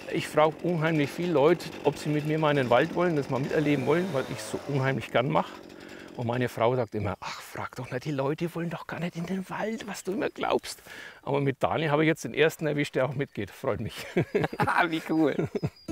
Ich frage unheimlich viele Leute, ob sie mit mir mal in den Wald wollen, das mal miterleben wollen, weil ich es so unheimlich gern mache. Und meine Frau sagt immer, ach, frag doch nicht, die Leute wollen doch gar nicht in den Wald, was du immer glaubst. Aber mit Daniel habe ich jetzt den ersten erwischt, der auch mitgeht. Freut mich. Wie cool.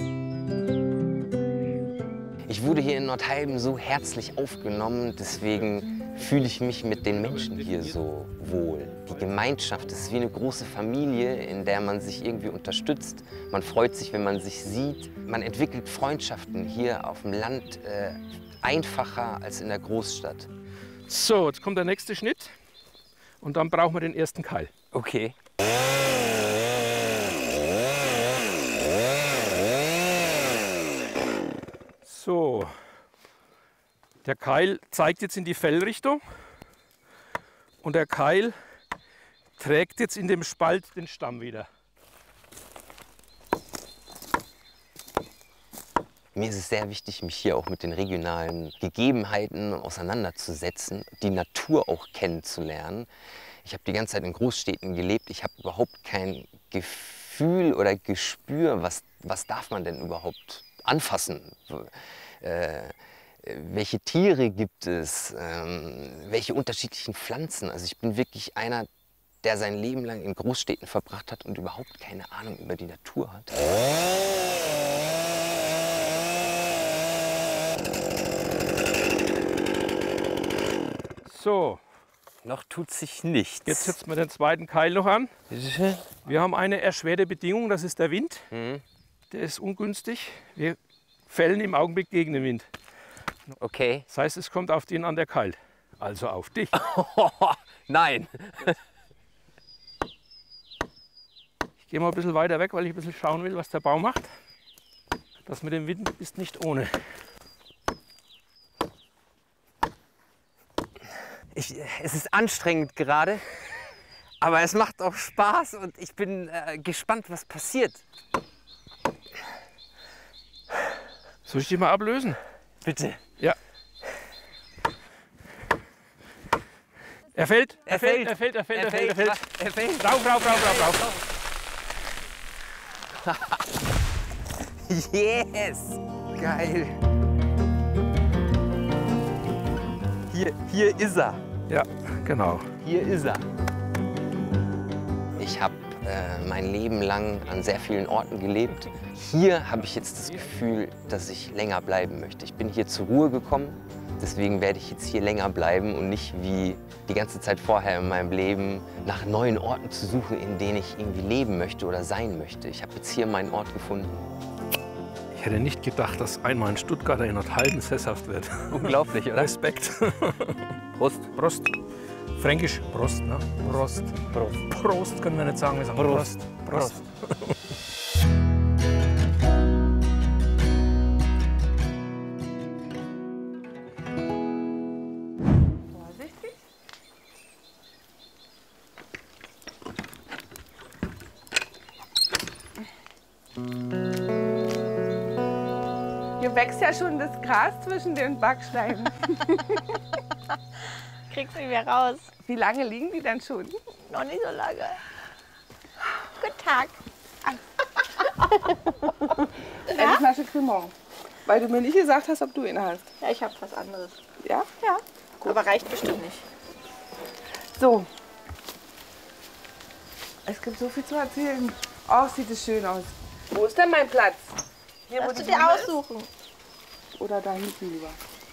Ich wurde hier in Nordheilben so herzlich aufgenommen, deswegen fühle ich mich mit den Menschen hier so wohl. Die Gemeinschaft ist wie eine große Familie, in der man sich irgendwie unterstützt. Man freut sich, wenn man sich sieht. Man entwickelt Freundschaften hier auf dem Land einfacher als in der Großstadt. So, jetzt kommt der nächste Schnitt und dann brauchen wir den ersten Keil. Okay. So, der Keil zeigt jetzt in die Fellrichtung und der Keil trägt jetzt in dem Spalt den Stamm wieder. Mir ist es sehr wichtig, mich hier auch mit den regionalen Gegebenheiten auseinanderzusetzen, die Natur auch kennenzulernen. Ich habe die ganze Zeit in Großstädten gelebt. Ich habe überhaupt kein Gefühl oder Gespür, was darf man denn überhaupt anfassen. Welche Tiere gibt es, welche unterschiedlichen Pflanzen. Also ich bin wirklich einer, der sein Leben lang in Großstädten verbracht hat und überhaupt keine Ahnung über die Natur hat. So, Noch tut sich nichts. jetzt setzen wir den zweiten Keil noch an. Bitte schön. Wir haben eine erschwerte Bedingung, das ist der Wind. Mhm. Der ist ungünstig. Wir fällen im Augenblick gegen den Wind. Okay. Das heißt, es kommt auf den an, der keilt. Also auf dich. Nein. Ich gehe mal ein bisschen weiter weg, weil ich ein bisschen schauen will, was der Baum macht. Das mit dem Wind ist nicht ohne. Es ist anstrengend gerade, aber es macht auch Spaß und ich bin gespannt, was passiert. Soll ich dich mal ablösen? Bitte. Ja. Er fällt. Er fällt. Er fällt. Er fällt. Rauf. Yes! Geil. Hier ist er. Ja, genau. Hier ist er. Ich habe mein Leben lang an sehr vielen Orten gelebt. Hier habe ich jetzt das Gefühl, dass ich länger bleiben möchte. Ich bin hier zur Ruhe gekommen. Deswegen werde ich jetzt hier länger bleiben und nicht wie die ganze Zeit vorher in meinem Leben nach neuen Orten zu suchen, in denen ich irgendwie leben möchte oder sein möchte. Ich habe jetzt hier meinen Ort gefunden. Ich hätte nicht gedacht, dass einmal ein Stuttgarter in Nordheilben sesshaft wird. Unglaublich, oder? Respekt. Prost. Prost. Fränkisch Prost, ne? Prost. Prost. Prost können wir nicht sagen, wir sagen Prost. Prost. Vorsichtig. Hier wächst ja schon das Gras zwischen den Backsteinen. Kriegst du nicht mehr raus. Wie lange liegen die denn schon? Noch nicht so lange. Guten Tag. Eine Flasche Cremant. Weil du mir nicht gesagt hast, ob du ihn hast. Ja, ich habe was anderes. Ja? Ja, aber reicht bestimmt nicht. So. Es gibt so viel zu erzählen. Oh, sieht es schön aus. Wo ist denn mein Platz? Hier, Darfst du die dir Blume ist? aussuchen. Oder da hinten lieber?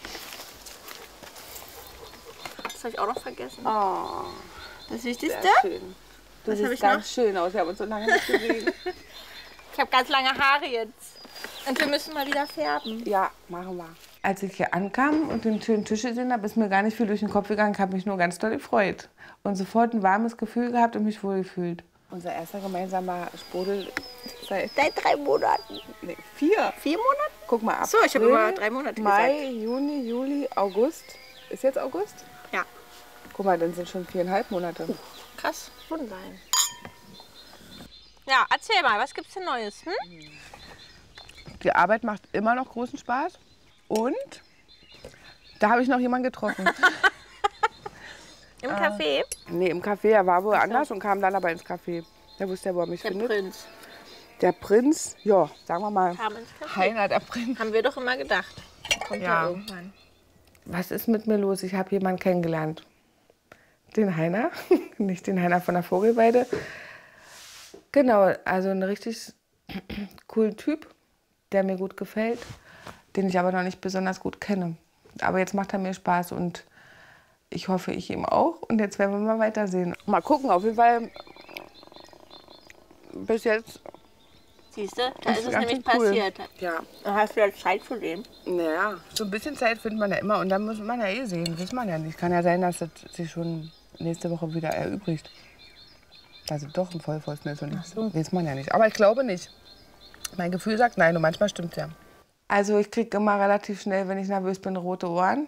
Das habe ich auch noch vergessen. Oh, Das Wichtigste? sehr schön. Du Was hab siehst ich ganz schön aus. Wir haben uns so lange nicht gesehen. Ich habe ganz lange Haare jetzt. Und wir müssen mal wieder färben. Ja, machen wir. Als ich hier ankam und den schönen Tisch gesehen habe, ist mir gar nicht viel durch den Kopf gegangen. Ich habe mich nur ganz doll gefreut. Und sofort ein warmes Gefühl gehabt und mich wohl gefühlt. Unser erster gemeinsamer Sprudel seit Seit 3 Monaten. 4. 4 Monaten? Guck mal ab. So, ich habe immer 3 Monate Mai, gesagt. Juni, Juli, August. Ist jetzt August? Ja. Guck mal, dann sind schon 4,5 Monate. Krass, schon sein. Ja, erzähl mal, was gibt's denn Neues? Hm? Die Arbeit macht immer noch großen Spaß. Und da habe ich noch jemanden getroffen. Im Café? Nee, im Café. Er war woanders und kam dann aber ins Café. Der wusste ja, wo er mich Der findet. Prinz. Der Prinz, ja, sagen wir mal, Haben ins Café. Heiner, der Prinz. Haben wir doch immer gedacht. Kommt ja, Ja. irgendwann. Was ist mit mir los? Ich habe jemanden kennengelernt. Den Heiner, nicht den Heiner von der Vogelweide. Genau, also ein richtig cooler Typ, der mir gut gefällt, den ich aber noch nicht besonders gut kenne. Aber jetzt macht er mir Spaß und ich hoffe, ich ihm auch. Und jetzt werden wir mal weitersehen. Mal gucken, auf jeden Fall bis jetzt. Siehst du, da ist es ganz nämlich cool. passiert. Ja, Da hast du ja Zeit zu dem. naja, so ein bisschen Zeit findet man ja immer und dann muss man ja eh sehen, weiß man ja nicht. Kann ja sein, dass das sich schon nächste Woche wieder erübrigt. Dass es doch ein Vollpfosten ist und weiß man ja nicht. Aber ich glaube nicht. Mein Gefühl sagt nein und manchmal stimmt ja. Also ich kriege immer relativ schnell, wenn ich nervös bin, rote Ohren.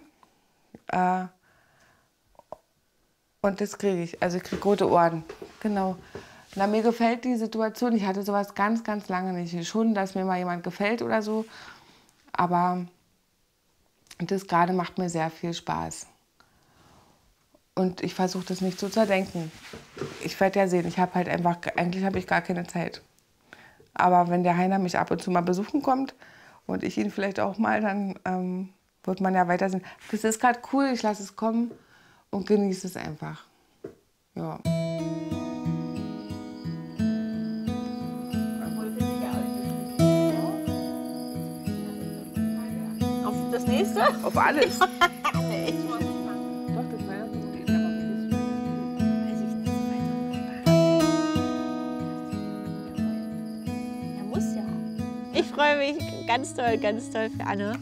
Und das kriege ich. Also ich kriege rote Ohren. Genau. Na, mir gefällt die Situation. Ich hatte sowas ganz, ganz lange nicht. Schon, dass mir mal jemand gefällt oder so. Aber das gerade macht mir sehr viel Spaß. Und ich versuche das nicht so zu zerdenken. Ich werde ja sehen, ich habe halt einfach, eigentlich habe ich gar keine Zeit. Aber wenn der Heiner mich ab und zu mal besuchen kommt und ich ihn vielleicht auch mal, dann wird man ja weiter sehen. Das ist gerade cool, ich lasse es kommen und genieße es einfach. Ja. Auf das nächste? Auf alles. Nee, ich muss nicht machen. Doch, das war ja so gut, aber nicht. Weiß ich nicht. Er muss ja. Ich freue mich ganz doll für Anne.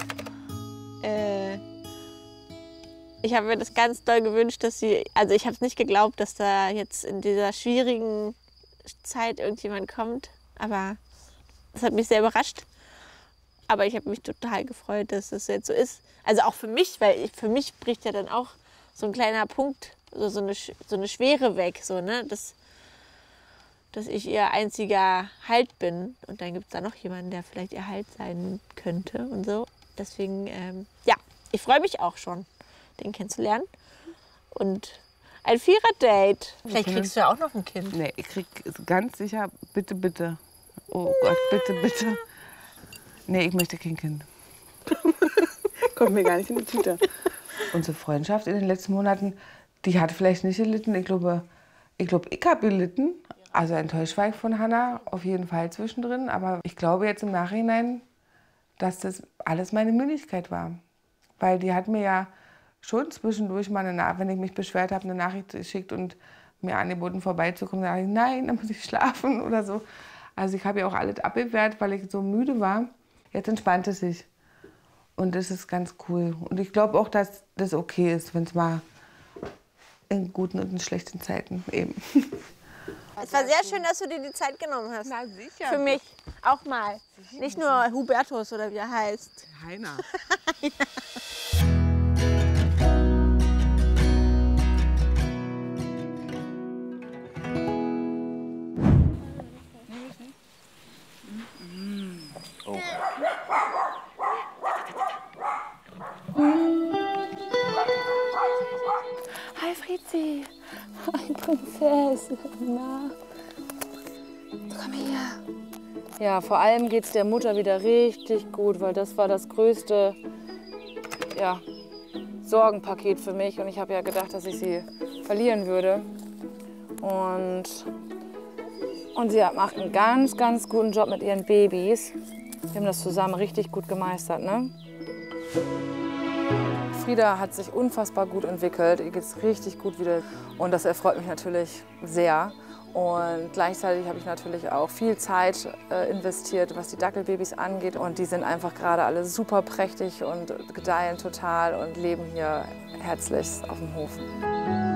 Ich habe mir das ganz doll gewünscht, dass sie, also ich habe es nicht geglaubt, dass da jetzt in dieser schwierigen Zeit irgendjemand kommt, aber das hat mich sehr überrascht. Aber ich habe mich total gefreut, dass das jetzt so ist. Also auch für mich, weil für mich bricht ja dann auch so ein kleiner Punkt, so eine Schwere weg, so, ne? Dass ich ihr einziger Halt bin. Und dann gibt es da noch jemanden, der vielleicht ihr Halt sein könnte und so. Deswegen, ja, ich freue mich auch schon, den kennenzulernen. Und ein Vierer-Date. Vielleicht kriegst du ja auch noch ein Kind. Nee, ich krieg ganz sicher, bitte, bitte. Oh Gott, bitte, bitte. Nee, ich möchte kein Kind. Kommt mir gar nicht in die Tüte. Unsere Freundschaft in den letzten Monaten, die hat vielleicht nicht gelitten. Ich glaube, ich habe gelitten. Also enttäuscht war ich von Hannah, auf jeden Fall zwischendrin. Aber ich glaube jetzt im Nachhinein, dass das alles meine Müdigkeit war. Weil die hat mir ja schon zwischendurch mal, wenn ich mich beschwert habe, eine Nachricht geschickt und mir angeboten, vorbeizukommen. Da dachte ich, nein, dann muss ich schlafen oder so. Also ich habe ja auch alles abgewehrt, weil ich so müde war. Jetzt entspannt es sich. Und das ist ganz cool. Und ich glaube auch, dass das okay ist, wenn es mal in guten und in schlechten Zeiten eben. Es war sehr schön, dass du dir die Zeit genommen hast. Na sicher. Für mich auch mal. Nicht nur Hubertus oder wie er heißt. Heiner. Hi Frizi. Hi Prinzessin. Na? Komm her. Ja, vor allem geht es der Mutter wieder richtig gut, weil das war das größte Sorgenpaket für mich. Und ich habe ja gedacht, dass ich sie verlieren würde. Und sie macht einen ganz, ganz guten Job mit ihren Babys. Wir haben das zusammen richtig gut gemeistert, ne? Frieda hat sich unfassbar gut entwickelt, ihr geht's richtig gut wieder und das erfreut mich natürlich sehr. Und gleichzeitig habe ich natürlich auch viel Zeit investiert, was die Dackelbabys angeht und die sind einfach gerade alle super prächtig und gedeihen total und leben hier herzlichst auf dem Hof.